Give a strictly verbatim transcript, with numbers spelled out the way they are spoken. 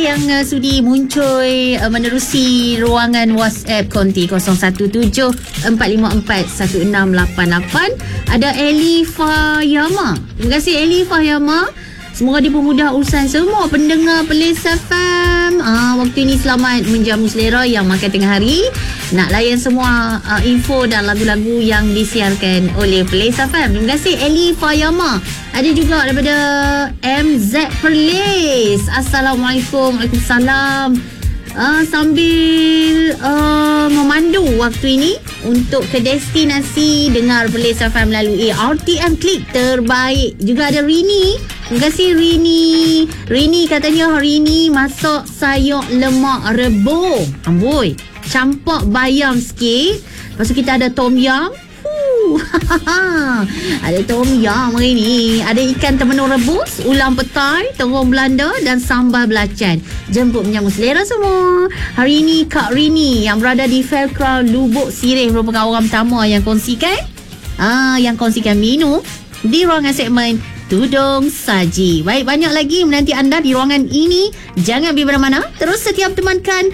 yang uh, sudi muncul uh, menerusi ruangan WhatsApp konti kosong satu tujuh empat lima empat satu enam lapan lapan. Ada Eli Fayama. Terima kasih Eli Fayama. Semoga dipermudah urusan semua pendengar Perlis F M. Ah, waktu ini selamat menjamu selera yang makan tengah hari. Nak layan semua uh, info dan lagu-lagu yang disiarkan oleh Perlis F M. Terima kasih Eli Fayama. Ada juga daripada M Z Perlis. Assalamualaikum. Waalaikumsalam. Uh, sambil uh, memandu waktu ini untuk ke destinasi dengar Perlis F M melalui R T M Klik terbaik. Juga ada Rini. Terima kasih Rini. Rini katanya hari ini masak sayur lemak rebus. Amboi, campak bayam sikit. Lepas tu kita ada tom yum. Ada tom yum hari ni. Ada ikan temenung rebus, ulam petai, terung Belanda dan sambal belacan. Jemput menyambut selera semua. Hari ini Kak Rini yang berada di Faircrown Lubuk Sirih merupakan orang pertama yang kongsikan ah, yang kongsikan menu di ruangan segmen Tudung Saji. Baik, banyak lagi menanti anda di ruangan ini. Jangan pergi mana-mana. Terus setiap temankan